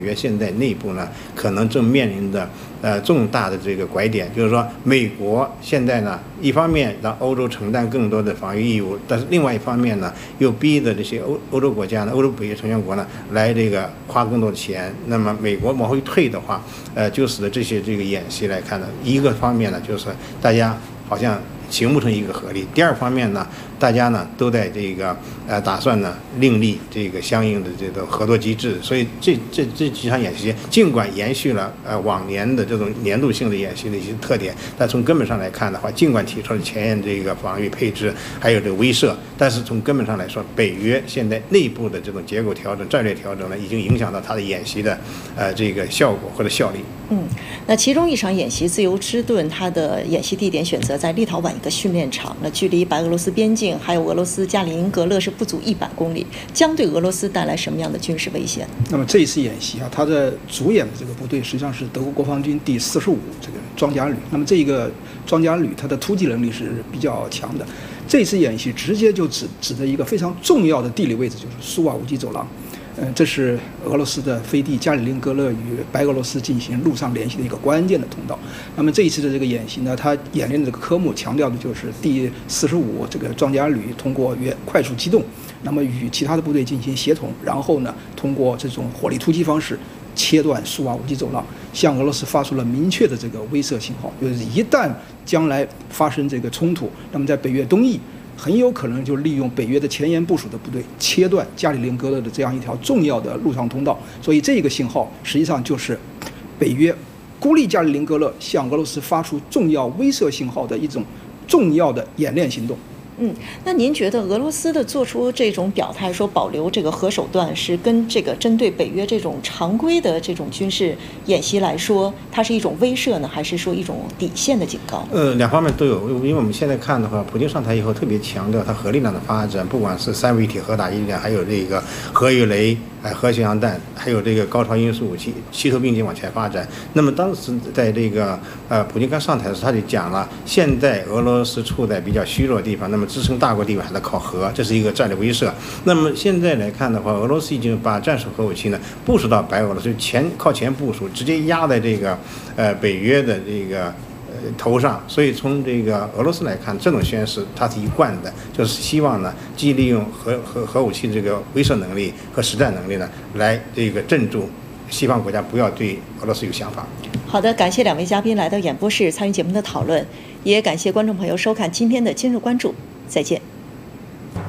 约现在内部呢，可能正面临着重大的这个拐点，就是说，美国现在呢，一方面让欧洲承担更多的防御义务，但是另外一方面呢，又逼着这些欧洲国家呢，欧洲北约成员国呢，来这个花更多的钱。那么美国往回退的话，就使得这些这个演习来看呢，一个方面呢，就是大家好像形不成一个合力；第二方面呢，大家呢都在这个打算呢另立这个相应的这种合作机制，所以这几场演习尽管延续了往年的这种年度性的演习的一些特点，但从根本上来看的话，尽管提出了前沿这个防御配置，还有这个威慑，但是从根本上来说，北约现在内部的这种结构调整、战略调整呢，已经影响到它的演习的这个效果或者效力。 那其中一场演习自由之盾，它的演习地点选择在立陶宛一个训练场，那距离白俄罗斯边境还有俄罗斯加里宁格勒是不足100公里，将对俄罗斯带来什么样的军事威胁？ 那么这一次演习啊，它的主演的这个部队实际上是德国国防军第45这个装甲旅。那么这一个装甲旅它的突击能力是比较强的。这次演习直接就指着一个非常重要的地理位置，就是苏瓦乌基走廊。这是俄罗斯的飞地加里宁格勒与白俄罗斯进行陆上联系的一个关键的通道。那么这一次的这个演习呢，它演练的这个科目强调的就是第45这个装甲旅通过快速机动，那么与其他的部队进行协同，然后呢，通过这种火力突击方式切断苏瓦乌基走廊，向俄罗斯发出了明确的这个威慑信号，就是一旦将来发生这个冲突，那么在北约东翼很有可能就利用北约的前沿部署的部队切断加里宁格勒的这样一条重要的陆上通道，所以这个信号实际上就是北约孤立加里宁格勒向俄罗斯发出重要威慑信号的一种重要的演练行动。 那您觉得俄罗斯的做出这种表态，说保留这个核手段，是跟这个针对北约这种常规的这种军事演习来说，它是一种威慑呢，还是说一种底线的警告？ 两方面都有。因为我们现在看的话，普京上台以后特别强调它核力量的发展，不管是三位一体核打击力量，还有这个核鱼雷、核巡洋弹，还有这个高超音速武器，齐头并进往前发展。那么当时在这个普京刚上台的时候，他就讲了，现在俄罗斯处在比较虚弱的地方，那么支撑大国地位还得靠核，这是一个战略威慑。那么现在来看的话，俄罗斯已经把战术核武器呢部署到白俄了，所以靠前部署，直接压在这个北约的这个头上。所以从这个俄罗斯来看，这种宣示它是一贯的，就是希望呢既利用核武器的这个威慑能力和实战能力呢，来这个镇住西方国家不要对俄罗斯有想法。 好的，感谢2位嘉宾来到演播室参与节目的讨论，也感谢观众朋友收看今天的今日关注，再见。